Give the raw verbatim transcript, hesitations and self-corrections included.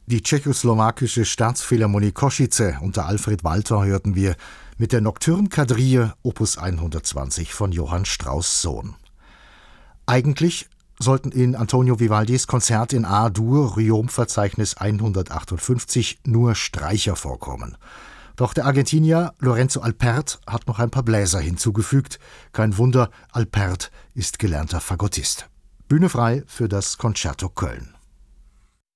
Die tschechoslowakische Staatsphilharmonie Košice unter Alfred Walter hörten wir mit der Nocturne Quadrille Opus hundertzwanzig von Johann Strauss Sohn. Eigentlich sollten in Antonio Vivaldis Konzert in A-Dur Ryom-Verzeichnis hundertachtundfünfzig nur Streicher vorkommen. Doch der Argentinier Lorenzo Alpert hat noch ein paar Bläser hinzugefügt. Kein Wunder, Alpert ist gelernter Fagottist. Bühne frei für das Concerto Köln.